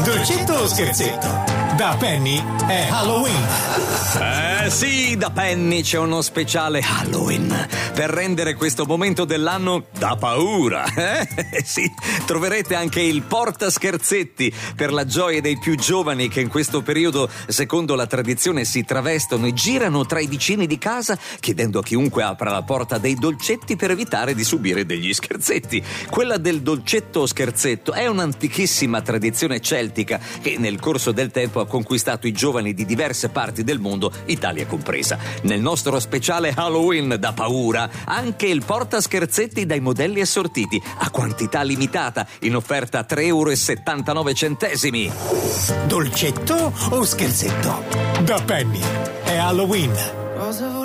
Dolcetto o scherzetto? Da Penny è Halloween. Sì, da Penny c'è uno speciale Halloween per rendere questo momento dell'anno da paura. Sì, troverete anche il portascherzetti per la gioia dei più giovani che in questo periodo, secondo la tradizione, si travestono e girano tra i vicini di casa chiedendo a chiunque apra la porta dei dolcetti per evitare di subire degli scherzetti. Quella del dolcetto o scherzetto è un'antichissima tradizione celtica che nel corso del tempo ha conquistato i giovani di diverse parti del mondo, Italia compresa. Nel nostro speciale Halloween da paura, anche il portascherzetti dai modelli assortiti, a quantità limitata, in offerta a 3,79 €. Dolcetto o scherzetto? Da Penny è Halloween.